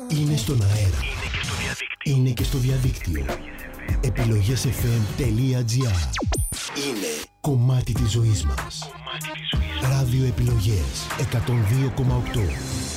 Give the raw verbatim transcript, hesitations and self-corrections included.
Είναι στον αέρα. Είναι και στο διαδίκτυο. επιλογές εφ εμ τελεία τζι άρ. Είναι κομμάτι της ζωής μας. Ράδιο Επιλογές εκατόν δύο κόμμα οκτώ.